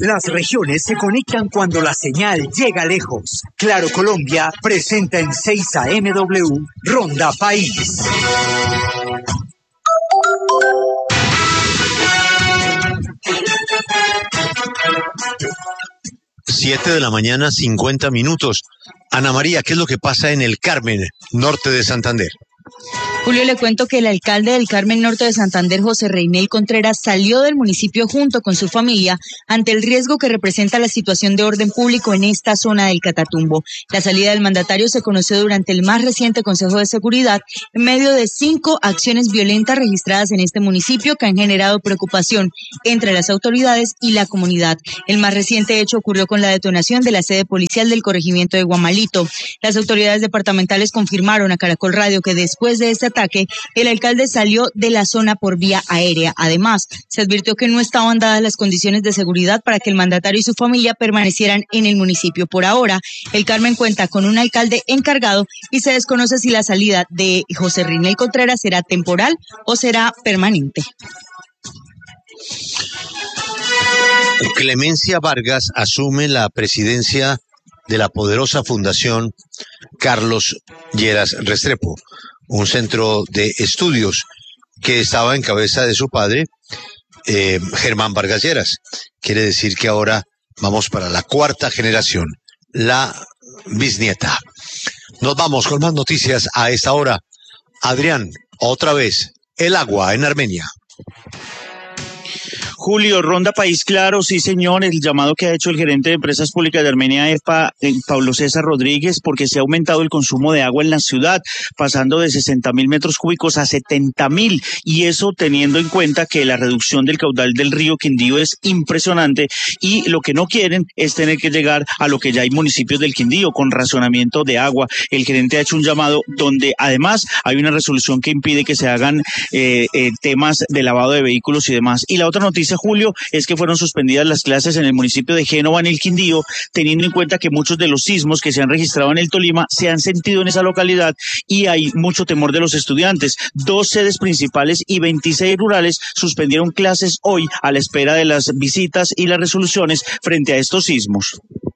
Las regiones se conectan cuando la señal llega lejos. Claro Colombia presenta en 6 AMW Ronda País. Siete de la mañana, 50 minutos. Ana María, ¿qué es lo que pasa en el Carmen, norte de Santander? Julio, le cuento que el alcalde del Carmen Norte de Santander, José Reinel Contreras, salió del municipio junto con su familia ante el riesgo que representa la situación de orden público en esta zona del Catatumbo. La salida del mandatario se conoció durante el más reciente Consejo de Seguridad en medio de 5 acciones violentas registradas en este municipio que han generado preocupación entre las autoridades y la comunidad. El más reciente hecho ocurrió con la detonación de la sede policial del corregimiento de Guamalito. Las autoridades departamentales confirmaron a Caracol Radio que después de este ataque, el alcalde salió de la zona por vía aérea. Además, se advirtió que no estaban dadas las condiciones de seguridad para que el mandatario y su familia permanecieran en el municipio. Por ahora, el Carmen cuenta con un alcalde encargado y se desconoce si la salida de José Reinel Contreras será temporal o será permanente. Clemencia Vargas asume la presidencia de la poderosa Fundación Carlos Lleras Restrepo, un centro de estudios que estaba en cabeza de su padre, Germán Vargas Lleras. Quiere decir que ahora vamos para la 4ª generación, la bisnieta. Nos vamos con más noticias a esta hora. Adrián, otra vez, el agua en Armenia. Julio, Ronda País Claro, sí señor, el llamado que ha hecho el gerente de Empresas Públicas de Armenia, EPA, Pablo César Rodríguez, porque se ha aumentado el consumo de agua en la ciudad, pasando de 60.000 metros cúbicos a 70.000, y eso teniendo en cuenta que la reducción del caudal del río Quindío es impresionante, y lo que no quieren es tener que llegar a lo que ya hay municipios del Quindío, con racionamiento de agua. El gerente ha hecho un llamado donde además hay una resolución que impide que se hagan temas de lavado de vehículos y demás. Y la otra noticia, Julio, es que fueron suspendidas las clases en el municipio de Génova, en el Quindío, teniendo en cuenta que muchos de los sismos que se han registrado en el Tolima se han sentido en esa localidad y hay mucho temor de los estudiantes. 2 sedes principales y 26 rurales suspendieron clases hoy a la espera de las visitas y las resoluciones frente a estos sismos.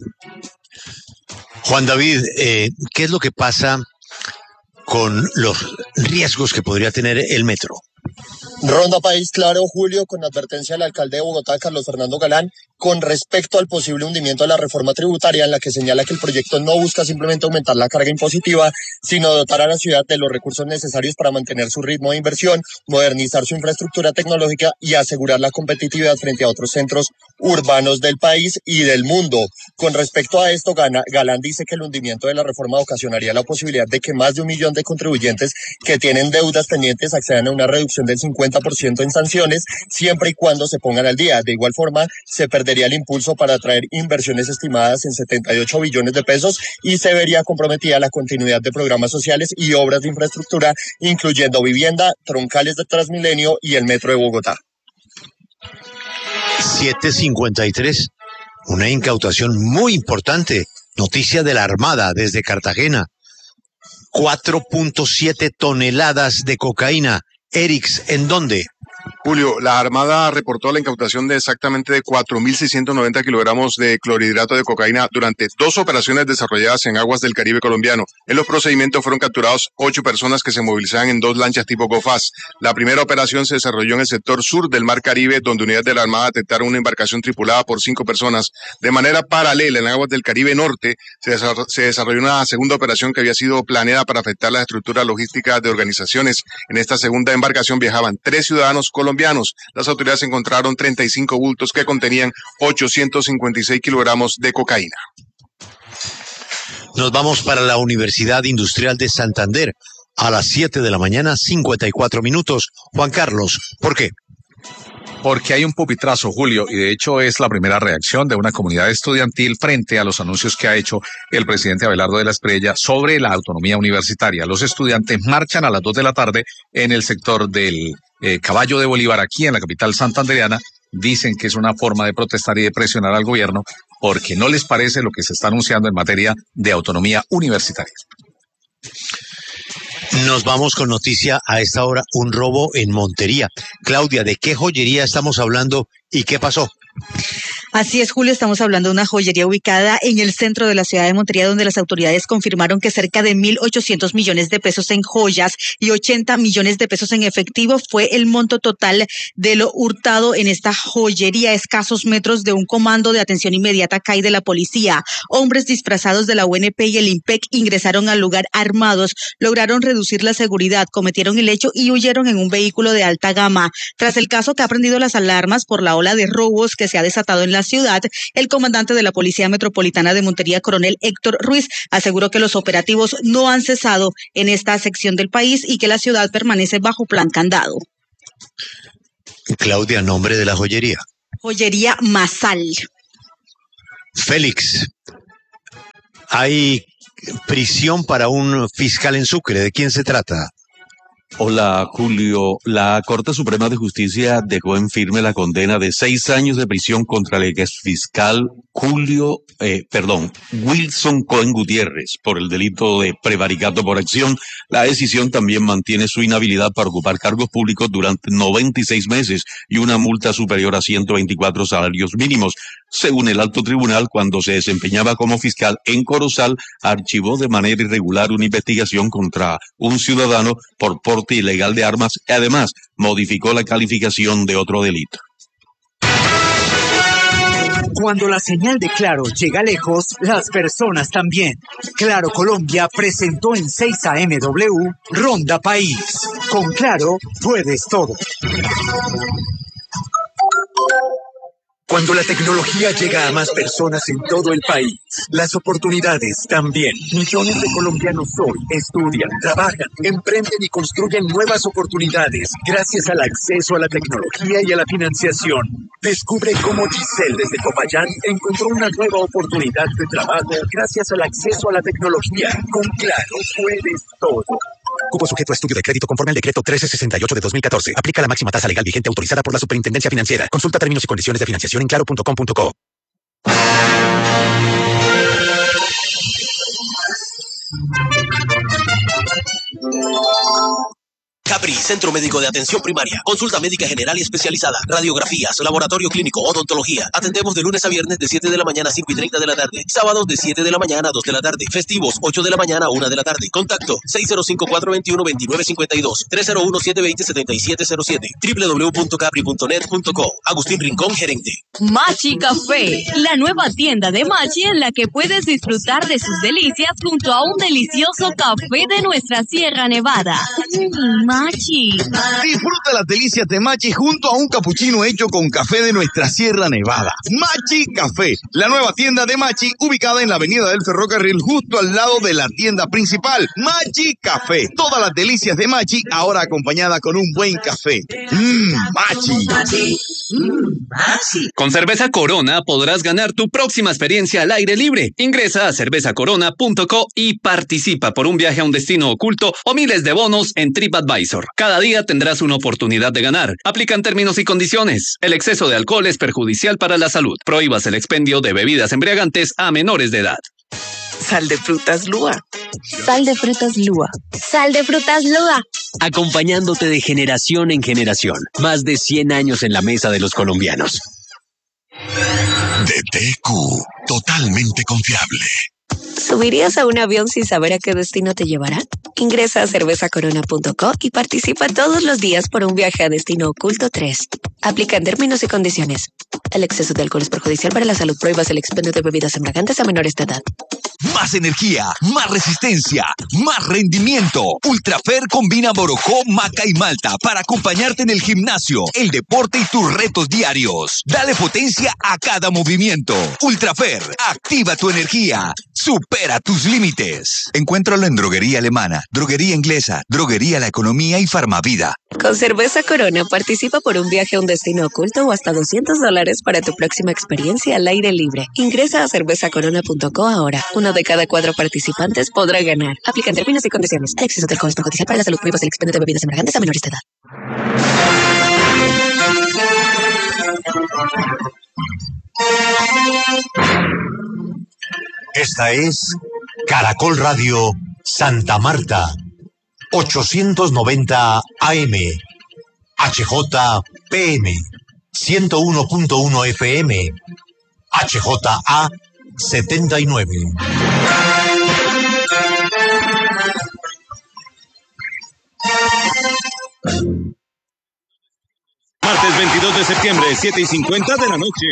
Juan David, ¿qué es lo que pasa con los riesgos que podría tener el metro? Ronda País Claro, Julio, con advertencia del alcalde de Bogotá, Carlos Fernando Galán, con respecto al posible hundimiento de la reforma tributaria, en la que señala que el proyecto no busca simplemente aumentar la carga impositiva, sino dotar a la ciudad de los recursos necesarios para mantener su ritmo de inversión, modernizar su infraestructura tecnológica y asegurar la competitividad frente a otros centros urbanos del país y del mundo. Con respecto a esto, Galán dice que el hundimiento de la reforma ocasionaría la posibilidad de que más de 1 millón de contribuyentes que tienen deudas pendientes accedan a una reducción del 50% en sanciones, siempre y cuando se pongan al día. De igual forma, se perdería el impulso para atraer inversiones estimadas en 78 billones de pesos y se vería comprometida la continuidad de programas sociales y obras de infraestructura, incluyendo vivienda, troncales de Transmilenio y el metro de Bogotá. 7:53, una incautación muy importante, noticia de la Armada desde Cartagena. 4.7 toneladas de cocaína. Erix, ¿en dónde? Julio, la Armada reportó la incautación de exactamente de 4.690 kilogramos de clorhidrato de cocaína durante 2 operaciones desarrolladas en aguas del Caribe colombiano. En los procedimientos fueron capturados 8 personas que se movilizaban en 2 lanchas tipo GoFaz. La primera operación se desarrolló en el sector sur del Mar Caribe, donde unidades de la Armada detectaron una embarcación tripulada por 5 personas. De manera paralela, en aguas del Caribe norte, se desarrolló una segunda operación que había sido planeada para afectar la estructura logística de organizaciones. En esta segunda embarcación viajaban 3 ciudadanos colombianos. Las autoridades encontraron 35 bultos que contenían 856 kilogramos de cocaína. Nos vamos para la Universidad Industrial de Santander a las 7 de la mañana, 54 minutos. Juan Carlos, ¿por qué? Porque hay un pupitrazo, Julio, y de hecho es la primera reacción de una comunidad estudiantil frente a los anuncios que ha hecho el presidente Abelardo de la Espriella sobre la autonomía universitaria. Los estudiantes marchan a las 2 de la tarde en el sector del Caballo de Bolívar, aquí en la capital santandereana. Dicen que es una forma de protestar y de presionar al gobierno porque no les parece lo que se está anunciando en materia de autonomía universitaria. Nos vamos con noticia a esta hora, un robo en Montería. Claudia, ¿de qué joyería estamos hablando y qué pasó? Así es, Julio, estamos hablando de una joyería ubicada en el centro de la ciudad de Montería, donde las autoridades confirmaron que cerca de 1.800 millones de pesos en joyas y 80 millones de pesos en efectivo fue el monto total de lo hurtado en esta joyería, a escasos metros de un comando de atención inmediata CAI de la policía. Hombres disfrazados de la UNP y el IMPEC ingresaron al lugar armados, lograron reducir la seguridad, cometieron el hecho y huyeron en un vehículo de alta gama. Tras el caso que ha prendido las alarmas por la ola de robos que se ha desatado en la ciudad, el comandante de la Policía Metropolitana de Montería, coronel Héctor Ruiz, aseguró que los operativos no han cesado en esta sección del país y que la ciudad permanece bajo plan candado. Claudia, nombre de la joyería. Joyería Masal. Félix, hay prisión para un fiscal en Sucre. ¿De quién se trata? Hola, Julio. La Corte Suprema de Justicia dejó en firme la condena de 6 años de prisión contra el exfiscal Wilson Cohen Gutiérrez por el delito de prevaricato por acción. La decisión también mantiene su inhabilidad para ocupar cargos públicos durante 96 meses y una multa superior a 124 salarios mínimos. Según el alto tribunal, cuando se desempeñaba como fiscal en Corozal, archivó de manera irregular una investigación contra un ciudadano por porte ilegal de armas y además modificó la calificación de otro delito. Cuando la señal de Claro llega lejos, las personas también. Claro Colombia presentó en 6 AMW Ronda País. Con Claro puedes todo. Cuando la tecnología llega a más personas en todo el país, las oportunidades también. Millones de colombianos hoy estudian, trabajan, emprenden y construyen nuevas oportunidades gracias al acceso a la tecnología y a la financiación. Descubre cómo Giselle desde Popayán encontró una nueva oportunidad de trabajo gracias al acceso a la tecnología. Con Claro puedes todo. Cupo sujeto a estudio de crédito conforme al decreto 1368 de 2014. Aplica la máxima tasa legal vigente autorizada por la Superintendencia Financiera. Consulta términos y condiciones de financiación en claro.com.co. Capri, Centro Médico de Atención Primaria. Consulta médica general y especializada. Radiografías, laboratorio clínico, odontología. Atendemos de lunes a viernes de 7 de la mañana a 5 y 30 de la tarde. Sábados de 7 de la mañana a 2 de la tarde. Festivos, 8 de la mañana a 1 de la tarde. Contacto 605-421-2952. 301-720-7707. www.capri.net.co. Agustín Rincón, gerente. Machi Café, la nueva tienda de Machi en la que puedes disfrutar de sus delicias junto a un delicioso café de nuestra Sierra Nevada. Machi. Disfruta las delicias de Machi junto a un capuchino hecho con café de nuestra Sierra Nevada. Machi Café, la nueva tienda de Machi ubicada en la avenida del Ferrocarril justo al lado de la tienda principal. Machi Café, todas las delicias de Machi ahora acompañada con un buen café. Machi. Machi. Con Cerveza Corona podrás ganar tu próxima experiencia al aire libre. Ingresa a cervezacorona.co y participa por un viaje a un destino oculto o miles de bonos en TripAdvisor. Cada día tendrás una oportunidad de ganar. Aplican términos y condiciones. El exceso de alcohol es perjudicial para la salud. Prohíbas el expendio de bebidas embriagantes a menores de edad. Sal de frutas Lua. Sal de frutas Lua. Sal de frutas Lua. Acompañándote de generación en generación. Más de 100 años en la mesa de los colombianos. DTQ, totalmente confiable. ¿Subirías a un avión sin saber a qué destino te llevará? Ingresa a cervezacorona.co y participa todos los días por un viaje a Destino Oculto 3. Aplican términos y condiciones. El exceso de alcohol es perjudicial para la salud. Prohíbas el expendio de bebidas embriagantes a menores de edad. Más energía, más resistencia, más rendimiento. Ultrafer combina Borojó, maca y malta para acompañarte en el gimnasio, el deporte y tus retos diarios. Dale potencia a cada movimiento. Ultrafer, activa tu energía. Supera tus límites. Encuéntralo en Droguería Alemana, Droguería Inglesa, Droguería La Economía y Farmavida. Con Cerveza Corona participa por un viaje a un destino oculto o hasta $200 para tu próxima experiencia al aire libre. Ingresa a cervezacorona.co ahora. Uno de cada 4 participantes podrá ganar. Aplican términos y condiciones. El exceso de alcohol es perjudicial para la salud. Prohíbas el expendio de bebidas embriagantes a menores de edad. Esta es Caracol Radio Santa Marta, 890 AM, HJPM, 101.1 FM HJA 79. Martes 22 de septiembre, 7:50 de la noche.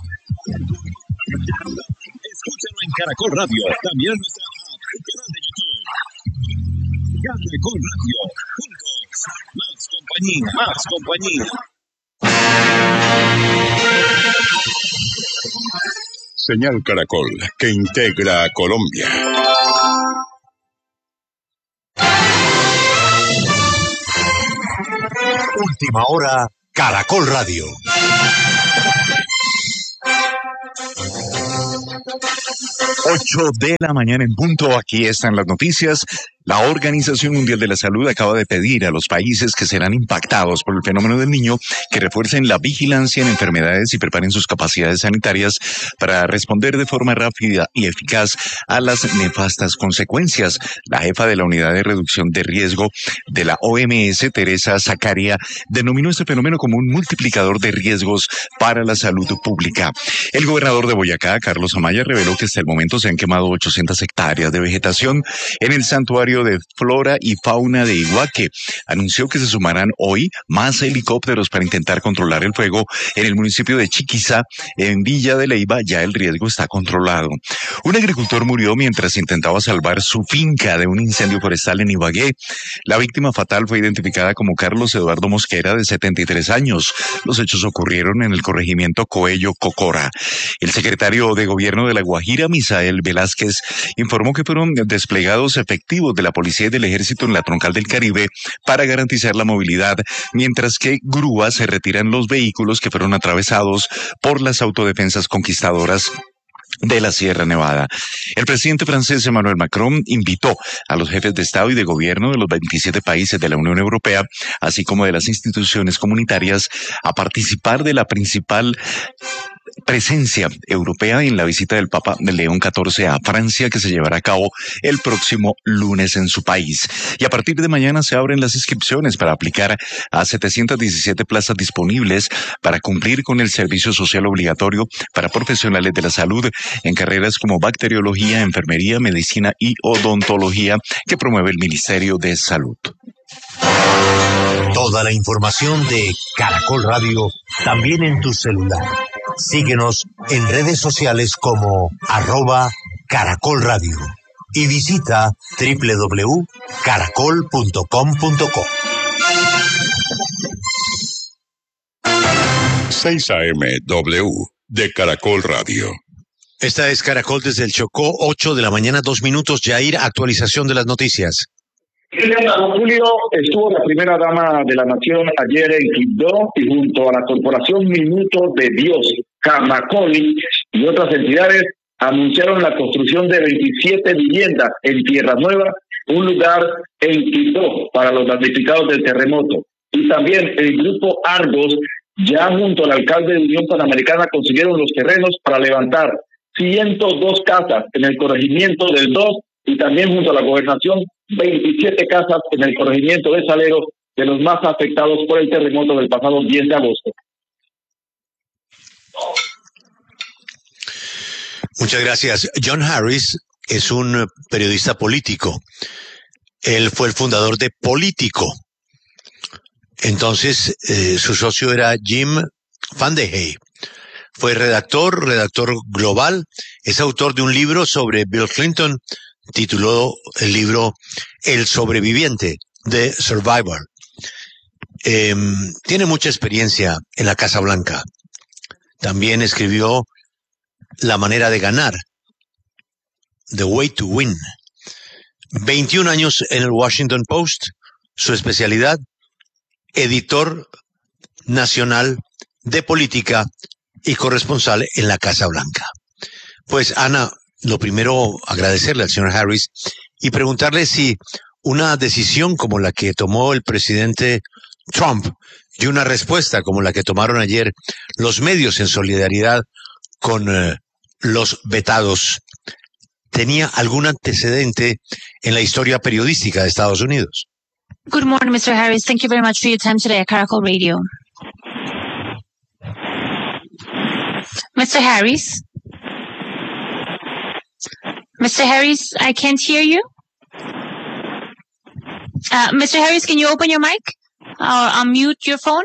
Escúchalo en Caracol Radio, también en nuestra app y canal de YouTube. Caracol Radio, juntos, más compañía, más compañía. Señal Caracol, que integra a Colombia. Última hora, Caracol Radio. 8 de la mañana en punto, aquí están las noticias. La Organización Mundial de la Salud acaba de pedir a los países que serán impactados por el fenómeno del Niño que refuercen la vigilancia en enfermedades y preparen sus capacidades sanitarias para responder de forma rápida y eficaz a las nefastas consecuencias. La jefa de la Unidad de Reducción de Riesgo de la OMS, Teresa Zakaria, denominó este fenómeno como un multiplicador de riesgos para la salud pública. El gobernador de Boyacá, Carlos Amaya, reveló que hasta el momento se han quemado 800 hectáreas de vegetación en el santuario de flora y fauna de Iguaque. Anunció que se sumarán hoy más helicópteros para intentar controlar el fuego en el municipio de Chiquiza. En Villa de Leyva ya el riesgo está controlado. Un agricultor murió mientras intentaba salvar su finca de un incendio forestal en Ibagué. La víctima fatal fue identificada como Carlos Eduardo Mosquera, de 73 años. Los hechos ocurrieron en el corregimiento Coello Cocora. El secretario de Gobierno de La Guajira, Misael Velázquez, informó que fueron desplegados efectivos de la Policía y del Ejército en la Troncal del Caribe para garantizar la movilidad, mientras que grúas se retiran los vehículos que fueron atravesados por las autodefensas conquistadoras de la Sierra Nevada. El presidente francés Emmanuel Macron invitó a los jefes de Estado y de Gobierno de los 27 países de la Unión Europea, así como de las instituciones comunitarias, a participar de la principal presencia europea en la visita del Papa León XIV a Francia, que se llevará a cabo el próximo lunes en su país. Y a partir de mañana se abren las inscripciones para aplicar a 717 plazas disponibles para cumplir con el servicio social obligatorio para profesionales de la salud en carreras como bacteriología, enfermería, medicina y odontología que promueve el Ministerio de Salud. Toda la información de Caracol Radio también en tu celular. Síguenos en redes sociales como @Caracol Radio y visita www.caracol.com.co. 6 AM/W de Caracol Radio. Esta es Caracol desde el Chocó, 8 de la mañana, 2 minutos. Jair, actualización de las noticias. Julio, estuvo la primera dama de la nación ayer en Quibdó y junto a la Corporación Minuto de Dios, Camacoli y otras entidades anunciaron la construcción de 27 viviendas en Tierra Nueva, un lugar en Quibdó para los damnificados del terremoto. Y también el grupo Argos, ya junto al alcalde de Unión Panamericana, consiguieron los terrenos para levantar 102 casas en el corregimiento del 2 y también junto a la gobernación 27 casas en el corregimiento de Salero, de los más afectados por el terremoto del pasado 10 de agosto. Muchas gracias. John Harris es un periodista político. Él fue el fundador de Político. Entonces, su socio era Jim Vandehey. Fue redactor global. Es autor de un libro sobre Bill Clinton. Tituló el libro El sobreviviente, The Survivor. Tiene mucha experiencia en la Casa Blanca. También escribió La manera de ganar, The Way to Win. 21 años en el Washington Post. Su especialidad, editor nacional de política y corresponsal en la Casa Blanca. Pues, Ana, lo primero, agradecerle al señor Harris y preguntarle si una decisión como la que tomó el presidente Trump y una respuesta como la que tomaron ayer los medios en solidaridad con los vetados tenía algún antecedente en la historia periodística de Estados Unidos. Good morning, Mr. Harris. Thank you very much for your time today at Caracol Radio. Mr. Harris, Mr. Harris, I can't hear you. Mr. Harris, can you open your mic or unmute your phone?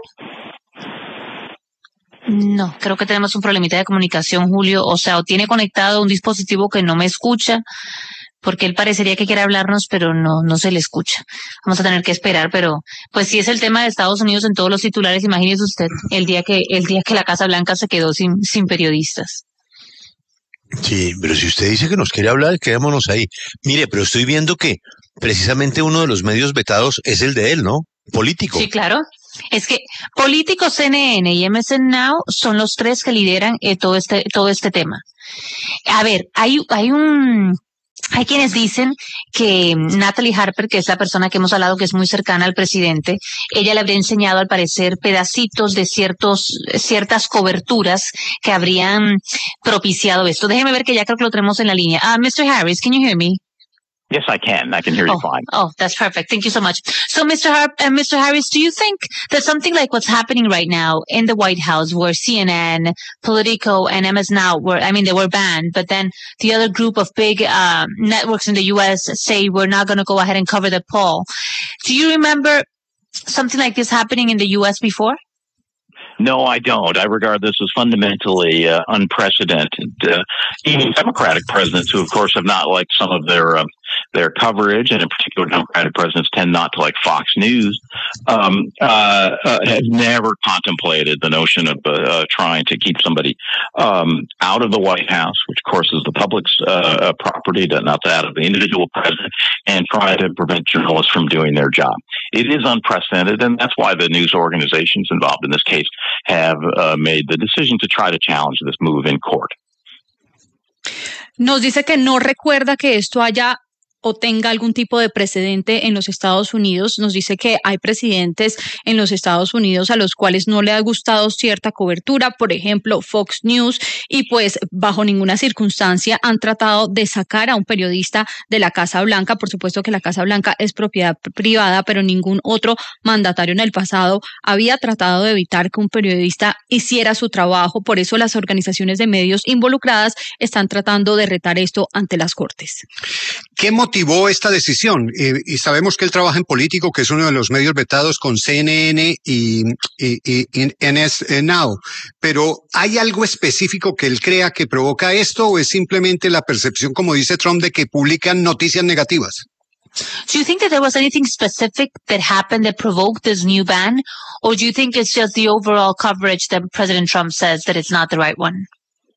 No, creo que tenemos un problemita de comunicación, Julio. O sea, o tiene conectado un dispositivo que no me escucha, porque él parecería que quiere hablarnos, pero no se le escucha. Vamos a tener que esperar, pero pues sí es el tema de Estados Unidos en todos los titulares. Imagínese usted el día que la Casa Blanca se quedó sin periodistas. Sí, pero si usted dice que nos quiere hablar, quedémonos ahí. Mire, pero estoy viendo que precisamente uno de los medios vetados es el de él, ¿no? Político. Sí, claro. Es que Político, CNN y MSN Now son los tres que lideran todo este tema. A ver, hay quienes dicen que Natalie Harper, que es la persona que hemos hablado que es muy cercana al presidente, ella le habría enseñado al parecer pedacitos de ciertas coberturas que habrían propiciado esto. Déjeme ver que ya creo que lo tenemos en la línea. Mr. Harris, can you hear me? Yes, I can. I can hear you fine. Oh, that's perfect. Thank you so much. So, Mr. Harris, do you think that something like what's happening right now in the White House, where CNN, Politico, and MS Now they were banned, but then the other group of big networks in the U.S. say we're not going to go ahead and cover the poll. Do you remember something like this happening in the U.S. before? No, I don't. I regard this as fundamentally unprecedented. Even Democratic presidents, who of course have not liked some of their coverage, and in particular Democratic presidents tend not to like Fox News, have never contemplated the notion of trying to keep somebody out of the White House, which of course is the public's property, not that of the individual president, and try to prevent journalists from doing their job. It is unprecedented, and that's why the news organizations involved in this case have made the decision to try to challenge this move in court. Nos dice que no recuerda que esto haya o tenga algún tipo de precedente en los Estados Unidos. Nos dice que hay presidentes en los Estados Unidos a los cuales no le ha gustado cierta cobertura, por ejemplo, Fox News, y pues bajo ninguna circunstancia han tratado de sacar a un periodista de la Casa Blanca. Por supuesto que la Casa Blanca es propiedad privada, pero ningún otro mandatario en el pasado había tratado de evitar que un periodista hiciera su trabajo. Por eso las organizaciones de medios involucradas están tratando de retar esto ante las Cortes. ¿Qué motivó esta decisión? Y sabemos que él trabaja en Político, que es uno de los medios vetados con CNN y MS Now, pero ¿hay algo específico que él crea que provoca esto o es simplemente la percepción, como dice Trump, de que publican noticias negativas? Do you think that there was anything specific that happened that provoked this new ban, or do you think it's just the overall coverage that President Trump says that it's not the right one?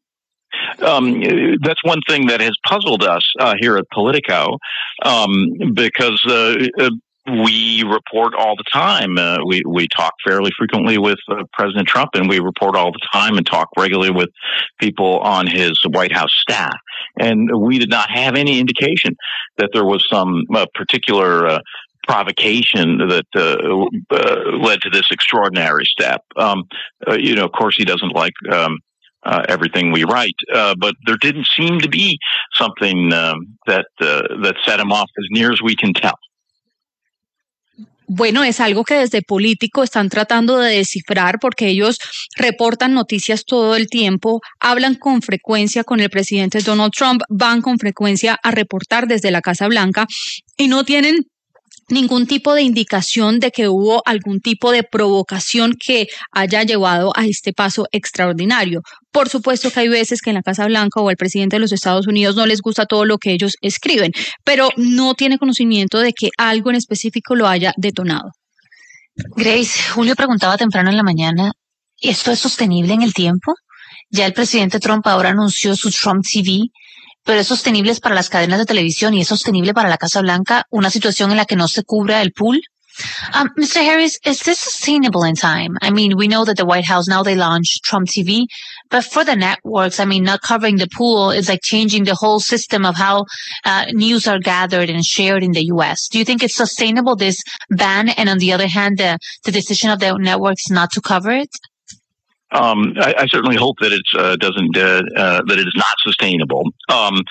That's one thing that has puzzled us here at Politico, because we report all the time. We talk fairly frequently with President Trump, and we report all the time and talk regularly with people on his White House staff. And we did not have any indication that there was some particular provocation that led to this extraordinary step. Of course, he doesn't like everything we write, but there didn't seem to be something that set him off as near as we can tell. Bueno, es algo que desde Político están tratando de descifrar porque ellos reportan noticias todo el tiempo, hablan con frecuencia con el presidente Donald Trump, van con frecuencia a reportar desde la Casa Blanca y no tienen ningún tipo de indicación de que hubo algún tipo de provocación que haya llevado a este paso extraordinario. Por supuesto que hay veces que en la Casa Blanca o al presidente de los Estados Unidos no les gusta todo lo que ellos escriben, pero no tiene conocimiento de que algo en específico lo haya detonado. Grace, Julio preguntaba temprano en la mañana, ¿esto es sostenible en el tiempo? Ya el presidente Trump ahora anunció su Trump TV, pero es sostenible para las cadenas de televisión y es sostenible para la Casa Blanca, una situación en la que no se cubra el pool. Mr. Harris, is this sustainable in time? I mean, we know that the White House now they launched Trump TV, but for the networks, I mean, not covering the pool is like changing the whole system of how news are gathered and shared in the U.S. Do you think it's sustainable, this ban, and on the other hand, the decision of the networks not to cover it? I certainly hope that it is not sustainable.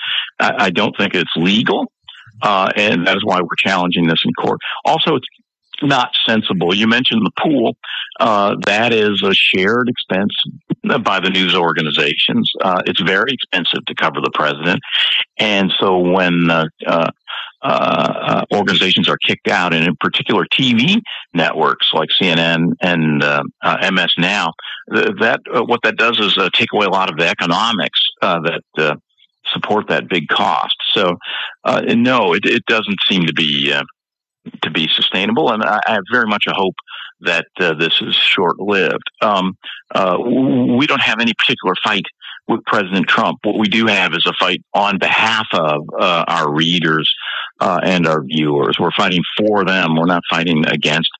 I don't think it's legal, and that is why we're challenging this in court. Also, not sensible. You mentioned the pool. That is a shared expense by the news organizations. It's very expensive to cover the president. And so when organizations are kicked out, and in particular TV networks like CNN and MS Now, what that does is take away a lot of the economics that support that big cost. So no, it doesn't seem to be sustainable, and I have very much a hope that this is short-lived. We don't have any particular fight with President Trump. What we do have is a fight on behalf of our readers and our viewers. We're fighting for them. We're not fighting against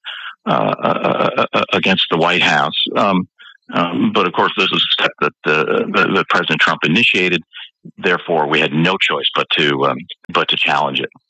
the White House. But of course, this is a step that President Trump initiated. Therefore, we had no choice but to challenge it.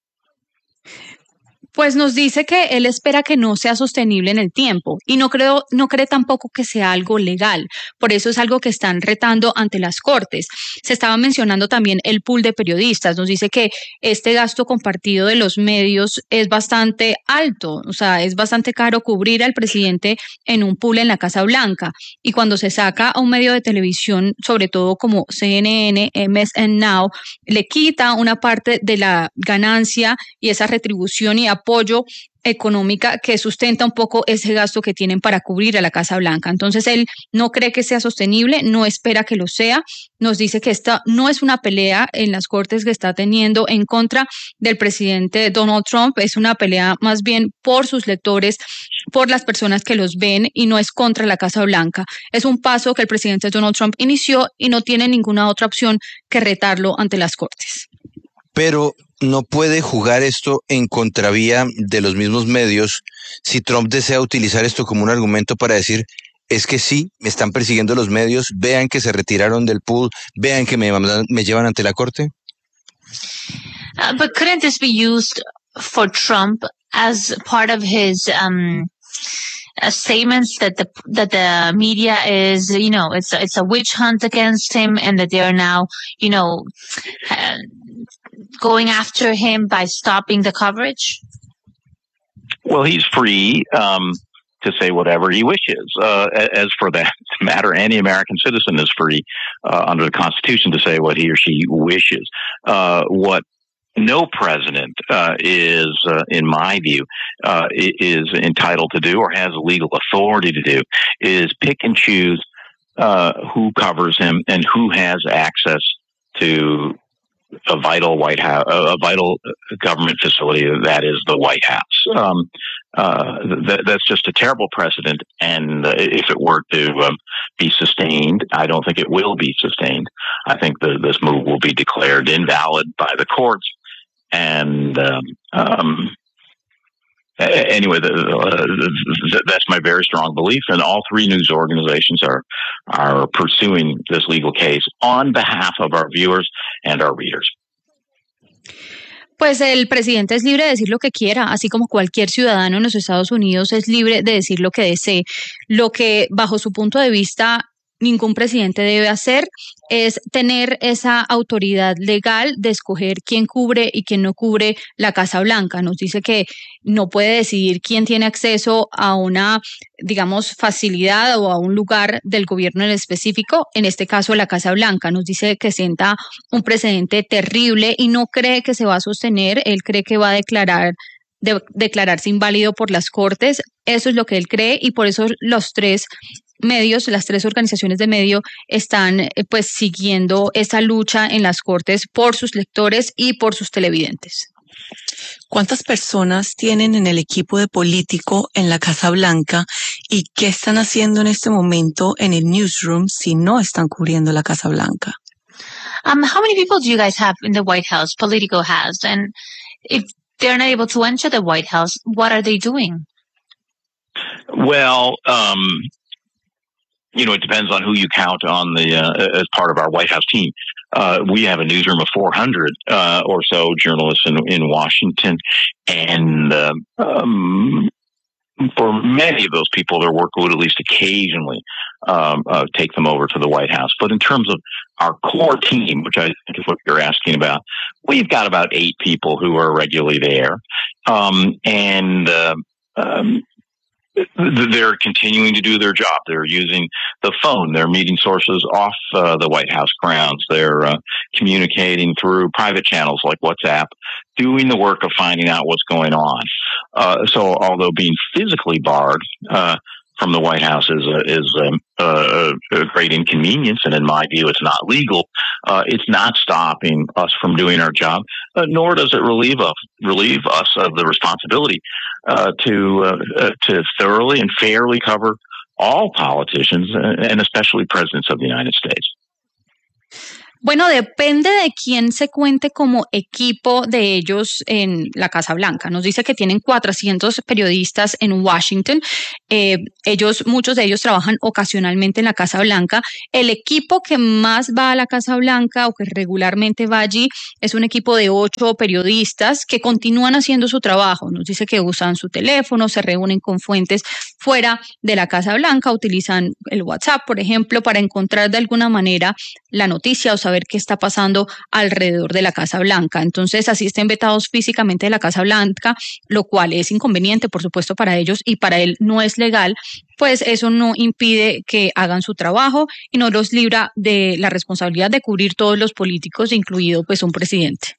Pues nos dice que él espera que no sea sostenible en el tiempo y no cree tampoco que sea algo legal. Por eso es algo que están retando ante las cortes. Se estaba mencionando también el pool de periodistas. Nos dice que este gasto compartido de los medios es bastante alto, o sea, es bastante caro cubrir al presidente en un pool en la Casa Blanca. Y cuando se saca a un medio de televisión, sobre todo como CNN, MS Now, le quita una parte de la ganancia y esa retribución y apoyo económica que sustenta un poco ese gasto que tienen para cubrir a la Casa Blanca. Entonces él no cree que sea sostenible, no espera que lo sea. Nos dice que esta no es una pelea en las cortes que está teniendo en contra del presidente Donald Trump, es una pelea más bien por sus lectores, por las personas que los ven, y no es contra la Casa Blanca. Es un paso que el presidente Donald Trump inició y no tiene ninguna otra opción que retarlo ante las cortes. Pero no puede jugar esto en contravía de los mismos medios si Trump desea utilizar esto como un argumento para decir, es que sí, me están persiguiendo los medios, vean que se retiraron del pool, vean que me llevan ante la corte. But couldn't this be used for Trump as part of his statements that the media is, it's a witch hunt against him, and that they are now, going after him by stopping the coverage? Well, he's free to say whatever he wishes. As for that matter, any American citizen is free under the Constitution to say what he or she wishes. What no president is, in my view, is entitled to do or has legal authority to do is pick and choose who covers him and who has access to a vital White House, a vital government facility that is the White House. That's just a terrible precedent, and if it were to be sustained, I don't think it will be sustained. I think this move will be declared invalid by the courts, and anyway, that's my very strong belief, and all three news organizations are pursuing this legal case on behalf of our viewers and our readers. Pues el presidente es libre de decir lo que quiera, así como cualquier ciudadano en los Estados Unidos es libre de decir lo que desee. Lo que, bajo su punto de vista, ningún presidente debe hacer es tener esa autoridad legal de escoger quién cubre y quién no cubre la Casa Blanca. Nos dice que no puede decidir quién tiene acceso a una, digamos, facilidad o a un lugar del gobierno en específico, en este caso la Casa Blanca. Nos dice que sienta un precedente terrible y no cree que se va a sostener. Él cree que va a declararse inválido por las cortes. Eso es lo que él cree, y por eso los tres medios, las tres organizaciones de medio están pues siguiendo esa lucha en las cortes por sus lectores y por sus televidentes. ¿Cuántas personas tienen en el equipo de político en la Casa Blanca y qué están haciendo en este momento en el newsroom si no están cubriendo la Casa Blanca? How many people do you guys have in the White House? Politico has, and if they're not able to enter the White House, what are they doing? Well, it depends on who you count on as part of our White House team. We have a newsroom of 400 or so journalists in Washington, and for many of those people, their work would at least occasionally take them over to the White House. But in terms of our core team, which I think is what you're asking about, we've got about 8 people who are regularly there, and they're continuing to do their job. They're using the phone. They're meeting sources off the White House grounds. They're communicating through private channels like WhatsApp, doing the work of finding out what's going on. So although being physically barred from the White House is a great inconvenience, and in my view, it's not legal. It's not stopping us from doing our job, nor does it relieve us of the responsibility to thoroughly and fairly cover all politicians, and especially presidents of the United States. Bueno, depende de quién se cuente como equipo de ellos en la Casa Blanca. Nos dice que tienen 400 periodistas en Washington. Muchos de ellos trabajan ocasionalmente en la Casa Blanca. El equipo que más va a la Casa Blanca o que regularmente va allí es un equipo de 8 periodistas que continúan haciendo su trabajo. Nos dice que usan su teléfono, se reúnen con fuentes fuera de la Casa Blanca, utilizan el WhatsApp, por ejemplo, para encontrar de alguna manera la noticia o saber qué está pasando alrededor de la Casa Blanca. Entonces, así estén vetados físicamente de la Casa Blanca, lo cual es inconveniente, por supuesto, para ellos y para él no es legal, pues eso no impide que hagan su trabajo y no los libra de la responsabilidad de cubrir todos los políticos, incluido pues un presidente.